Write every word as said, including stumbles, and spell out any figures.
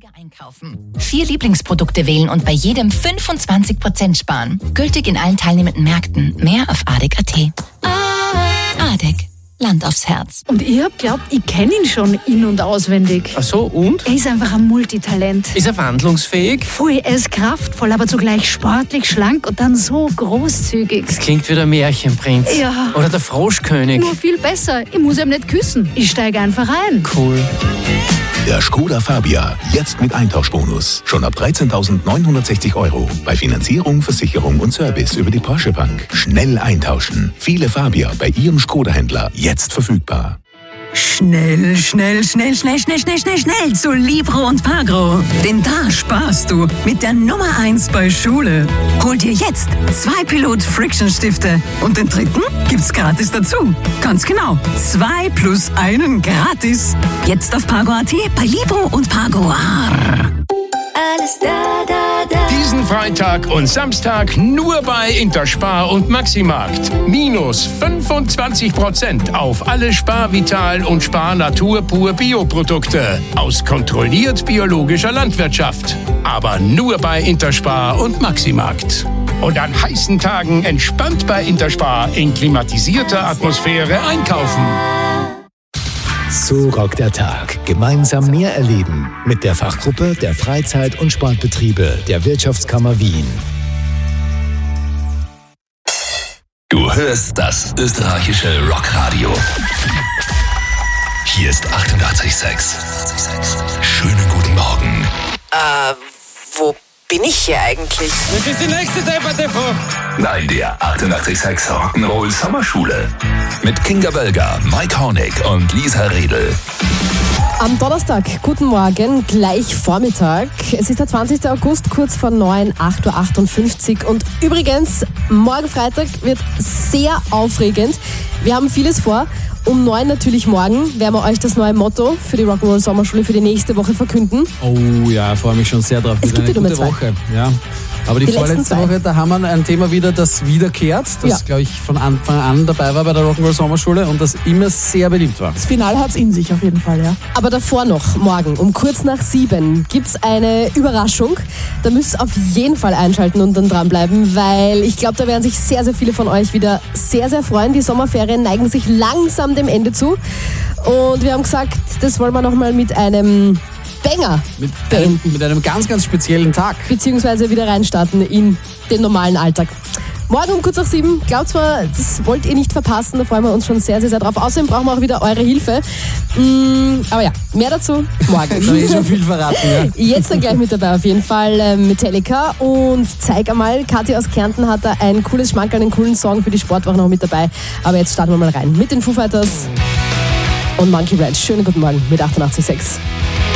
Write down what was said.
Einkaufen. Vier Lieblingsprodukte wählen und bei jedem fünfundzwanzig Prozent sparen. Gültig in allen teilnehmenden Märkten. Mehr auf adek punkt at. Adek. Land aufs Herz. Und ich hab glaubt, ich kenne ihn schon in- und auswendig. Ach so, und? Er ist einfach ein Multitalent. Ist er wandlungsfähig? Voll, er ist kraftvoll, aber zugleich sportlich, schlank und dann so großzügig. Das klingt wie der Märchenprinz. Ja. Oder der Froschkönig. Nur viel besser. Ich muss ihm nicht küssen. Ich steige einfach ein. Cool. Der Skoda Fabia, jetzt mit Eintauschbonus. Schon ab dreizehntausendneunhundertsechzig Euro. Bei Finanzierung, Versicherung und Service über die Porsche Bank. Schnell eintauschen. Viele Fabia bei Ihrem Skoda-Händler. Jetzt verfügbar. Schnell, schnell, schnell, schnell, schnell, schnell, schnell, schnell zu Libro und Pagro. Denn da sparst du mit der Nummer eins bei Schule. Hol dir jetzt zwei Pilot-Friction-Stifte und den dritten gibt's gratis dazu. Ganz genau, zwei plus einen gratis. Jetzt auf Pagro punkt at bei Libro und Pagro. Alles da, da, da. Diesen Freitag und Samstag nur bei Interspar und Maximarkt. Minus fünfundzwanzig Prozent auf alle Spar Vital und Spar Natur pur Bioprodukte aus kontrolliert biologischer Landwirtschaft. Aber nur bei Interspar und Maximarkt. Und an heißen Tagen entspannt bei Interspar in klimatisierter Atmosphäre einkaufen. So rockt der Tag. Gemeinsam mehr erleben mit der Fachgruppe der Freizeit- und Sportbetriebe der Wirtschaftskammer Wien. Du hörst das österreichische Rockradio. Hier ist achtundachtzig Komma sechs. Schönen guten Morgen. Äh, wo bin ich hier eigentlich? Das ist die nächste Debatte, Frau. Nein, der achtundachtzig Komma sechs Rock'n'Roll Sommerschule. Mit Kinga Bölger, Mike Hornig und Lisa Redl. Am Donnerstag, guten Morgen, gleich Vormittag. Es ist der zwanzigsten August, kurz vor neun, acht Uhr achtundfünfzig. Und übrigens, morgen Freitag wird sehr aufregend. Wir haben vieles vor. Um neun natürlich morgen werden wir euch das neue Motto für die Rock'n'Roll Sommerschule für die nächste Woche verkünden. Oh ja, freue mich schon sehr drauf. Es gibt eine die Nummer gute zwei. Woche. Ja. Aber die, Die letzten vorletzte zwei. Woche, da haben wir ein Thema wieder, das wiederkehrt, das, Ja. glaube ich, von Anfang an dabei war bei der Rock'n'Roll Sommerschule und das immer sehr beliebt war. Das Finale hat's in sich auf jeden Fall, ja. Aber davor noch, morgen um kurz nach sieben gibt's eine Überraschung. Da müsst ihr auf jeden Fall einschalten und dann dranbleiben, weil ich glaube, da werden sich sehr, sehr viele von euch wieder sehr, sehr freuen. Die Sommerferien neigen sich langsam dem Ende zu. Und wir haben gesagt, das wollen wir nochmal mit einem Banger Mit einem, mit einem ganz, ganz speziellen Tag. beziehungsweise wieder reinstarten in den normalen Alltag. Morgen um kurz nach sieben, glaubt mal, das wollt ihr nicht verpassen, da freuen wir uns schon sehr, sehr, sehr drauf. Außerdem brauchen wir auch wieder eure Hilfe. Mm, aber ja, mehr dazu morgen. Da habe ich schon viel verraten, ja. Jetzt dann gleich mit dabei auf jeden Fall äh, Metallica und zeig einmal, Kathi aus Kärnten hat da ein cooles Schmankerl, einen coolen Song für die Sportwoche noch mit dabei. Aber jetzt starten wir mal rein mit den Foo Fighters und Monkey Ranch. Schönen guten Morgen mit achtundachtzig Komma sechs.